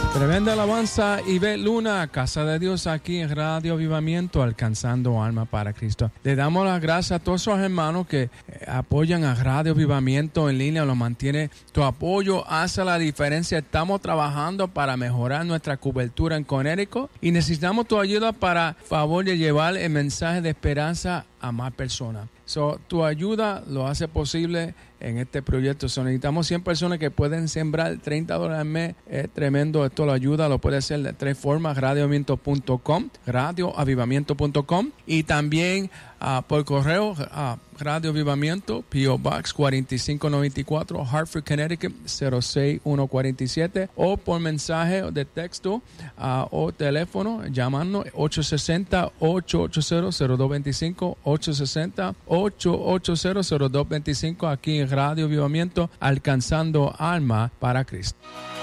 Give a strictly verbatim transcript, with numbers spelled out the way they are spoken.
Tremenda alabanza, Ivette Luna, Casa de Dios, aquí en Radio Avivamiento, alcanzando alma para Cristo. Le damos las gracias a todos esos hermanos que eh, apoyan a Radio Avivamiento en línea, lo mantiene. Tu apoyo hace la diferencia. Estamos trabajando para mejorar nuestra cobertura en Connecticut y necesitamos tu ayuda para favor de llevar el mensaje de esperanza a más personas. So, tu ayuda lo hace posible en este proyecto. So, necesitamos cien personas que pueden sembrar treinta dólares al mes. Es tremendo. Esto lo ayuda. Lo puede hacer de tres formas. radio avivamiento punto com, radio avivamiento punto com y también uh, por correo a uh, Radio Avivamiento, P O Box cuarenta y cinco noventa y cuatro, Hartford, Connecticut cero seis uno cuatro siete, o por mensaje de texto uh, o teléfono llamando ocho seis cero, ocho ocho cero, cero dos dos cinco, ocho seis cero, ocho ocho cero, cero dos dos cinco, aquí en Radio Avivamiento, alcanzando alma para Cristo.